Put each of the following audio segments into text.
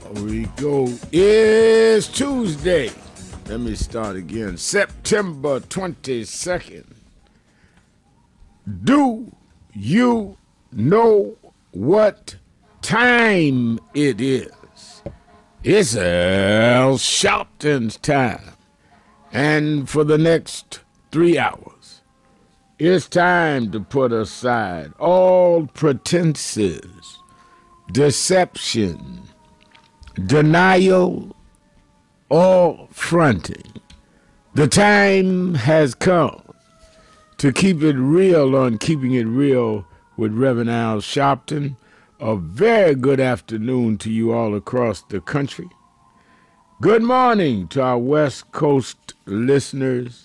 we go. It's Tuesday. Let me start again. September 22nd. Do you know what time it is? It's Al Sharpton's time. And for the next 3 hours, it's time to put aside all pretenses, deception, denial, or fronting. The time has come to keep it real on Keeping It Real with Reverend Al Sharpton. A very good afternoon to you all across the country. Good morning to our West Coast listeners,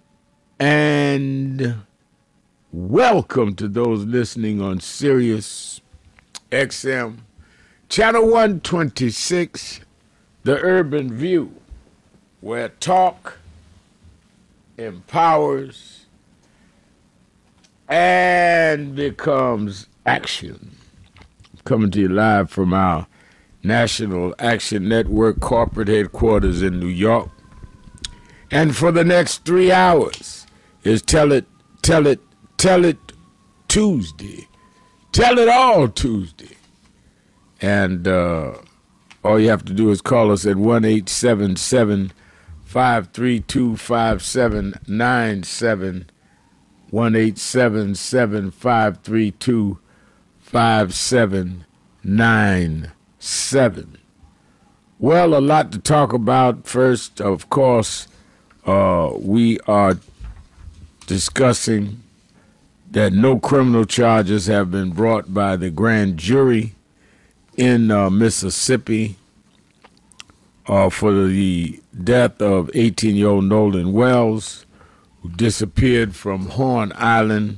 and welcome to those listening on Sirius XM, Channel 126, The Urban View, where talk empowers and becomes action. Coming to you live from our National Action Network corporate headquarters in New York. And for the next 3 hours is Tell It Tuesday. Tell It All Tuesday. And all you have to do is call us at 1-877-532-5797, 1-877-532-5797. Well, a lot to talk about. First, of course, we are discussing that no criminal charges have been brought by the grand jury in Mississippi for the death of 18-year-old Nolan Wells, who disappeared from Horn Island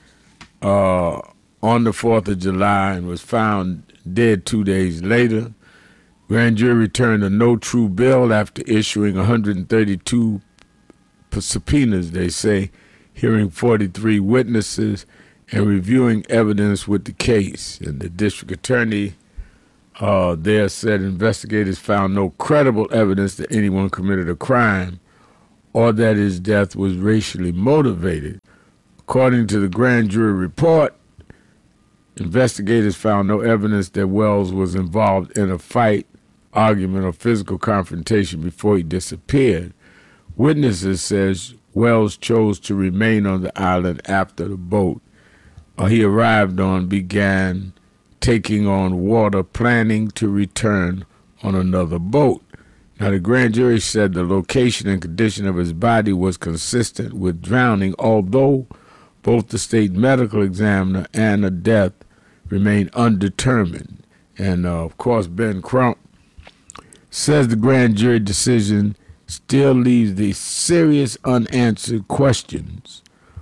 on the 4th of July and was found dead 2 days later. Grand jury returned a no true bill after issuing 132 subpoenas, they say, hearing 43 witnesses and reviewing evidence with the case. And the district attorney there said investigators found no credible evidence that anyone committed a crime or that his death was racially motivated. According to the grand jury report, investigators found no evidence that Wells was involved in a fight, argument, or physical confrontation before he disappeared. Witnesses says Wells chose to remain on the island after the boat he arrived on began taking on water, planning to return on another boat. Now, the grand jury said the location and condition of his body was consistent with drowning, although both the state medical examiner and the death remain undetermined. And, of course, Ben Crump says the grand jury decision still leaves the serious unanswered questions.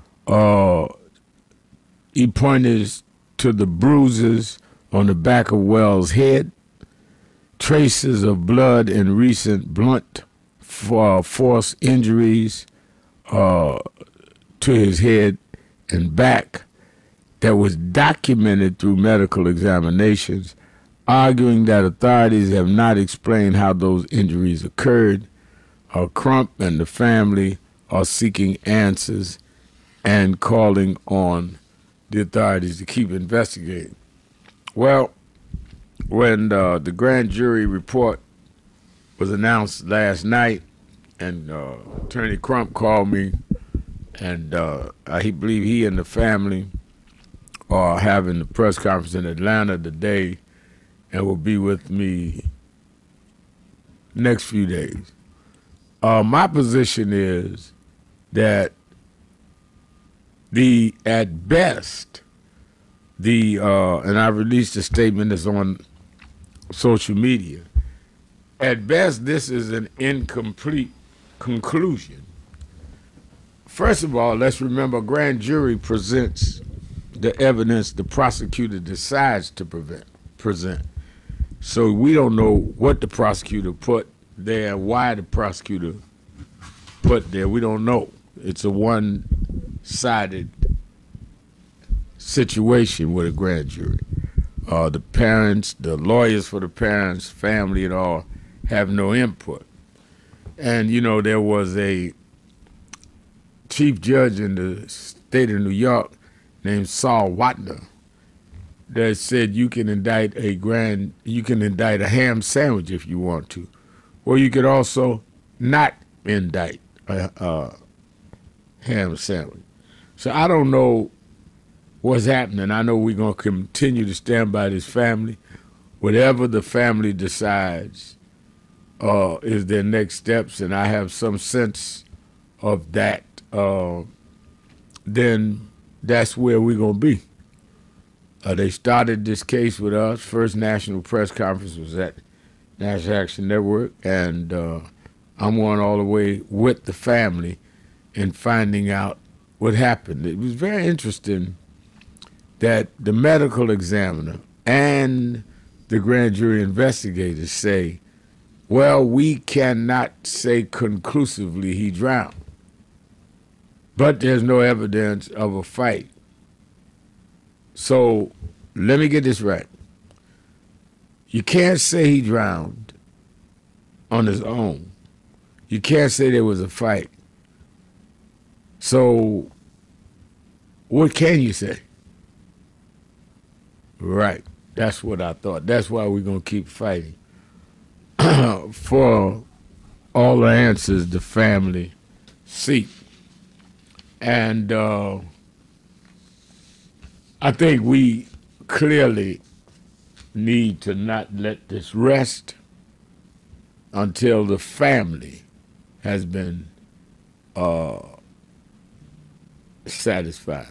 He pointed to the bruises on the back of Wells' head, traces of blood and recent blunt force injuries to his head and back that was documented through medical examinations, arguing that authorities have not explained how those injuries occurred. Crump and the family are seeking answers and calling on the authorities to keep investigating. Well, when the grand jury report was announced last night, and Attorney Crump called me, and he believe he and the family are having the press conference in Atlanta today and will be with me next few days. My position is that at best, and I released a statement that's on social media, at best this is an incomplete conclusion. First of all, let's remember grand jury presents the evidence the prosecutor decides to present. So we don't know what the prosecutor put there, why the prosecutor put there. We don't know. It's a one-sided situation with a grand jury. The parents, the lawyers for the parents, family, and all have no input. And there was a chief judge in the state of New York named Saul Watner that said you can indict a ham sandwich if you want to, or you could also not indict a ham sandwich. So I don't know what's happening. I know we're going to continue to stand by this family. Whatever the family decides is their next steps, and I have some sense of that, then that's where we're going to be. They started this case with us. First national press conference was at National Action Network, and I'm going all the way with the family in finding out what happened. It was very interesting that the medical examiner and the grand jury investigators say, well, we cannot say conclusively he drowned, but there's no evidence of a fight. So let me get this right. You can't say he drowned on his own. You can't say there was a fight. So what can you say? Right. That's what I thought. That's why we're going to keep fighting for all the answers the family seek. And I think we clearly need to not let this rest until the family has been satisfied.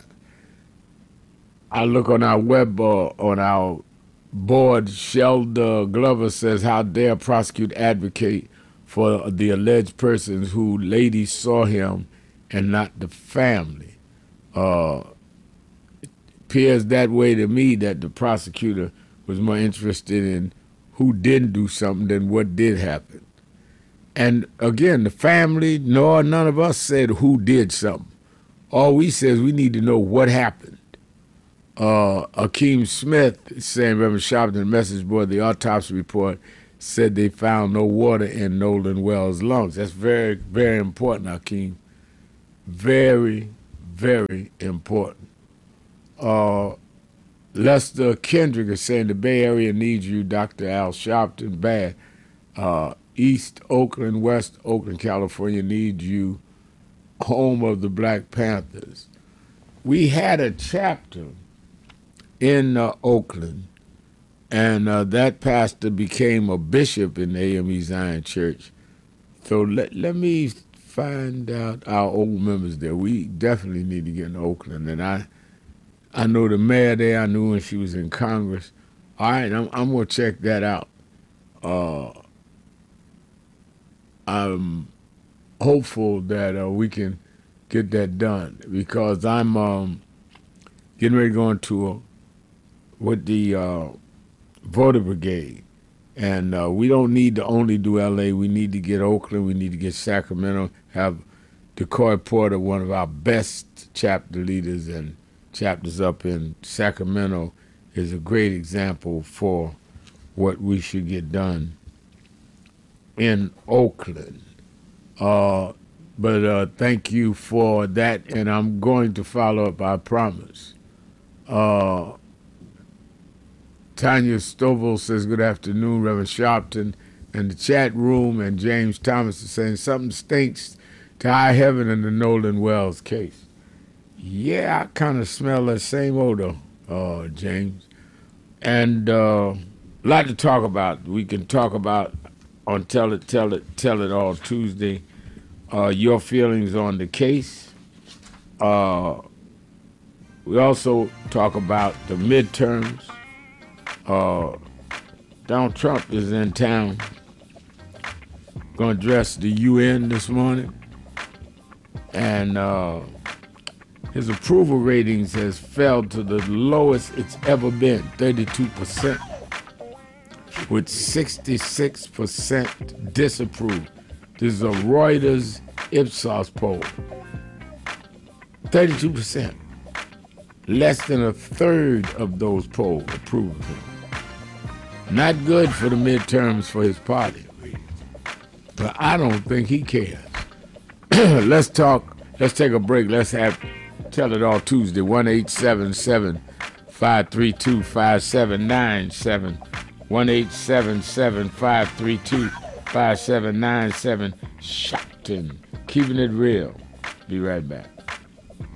I look on our web, on our board, Shelda Glover says, how dare prosecute advocate for the alleged persons who ladies saw him and not the family. It appears that way to me, that the prosecutor was more interested in who didn't do something than what did happen. And again, the family, nor none of us said who did something. All we said is we need to know what happened. Akeem Smith saying, Reverend Sharpton, the message board, the autopsy report said they found no water in Nolan Wells' lungs. That's very, very important, Akeem. Very, very important. Lester Kendrick is saying the Bay Area needs you, Dr. Al Sharpton, bad. East Oakland, West Oakland, California needs you, home of the Black Panthers. We had a chapter in Oakland, and that pastor became a bishop in the AME Zion Church. So let me find out our old members there. We definitely need to get in Oakland, and I know the mayor there. I knew when she was in Congress. All right, I'm going to check that out. I'm hopeful that we can get that done, because I'm getting ready to go into with the voter brigade. And we don't need to only do L.A. We need to get Oakland. We need to get Sacramento. Have DeCoy Porter, one of our best chapter leaders and chapters up in Sacramento, is a great example for what we should get done in Oakland. But thank you for that, and I'm going to follow up, I promise. Tanya Stovall says, good afternoon, Reverend Sharpton, and the chat room, and James Thomas is saying something stinks to high heaven in the Nolan Wells case. Yeah, I kind of smell that same odor, James. And a lot to talk about. We can talk about on Tell It All Tuesday, your feelings on the case. We also talk about the midterms. Donald Trump is in town, going to address the UN this morning, and his approval ratings has fell to the lowest it's ever been, 32%, with 66% disapprove. This is a Reuters Ipsos poll. 32%. Less than a third of those polled approve of him. Not good for the midterms for his party. But I don't think he cares. Let's talk. Let's take a break. Let's tell it all Tuesday. 1-877-532-5797. 1-877-532-5797. Shopton. Keeping it real. Be right back.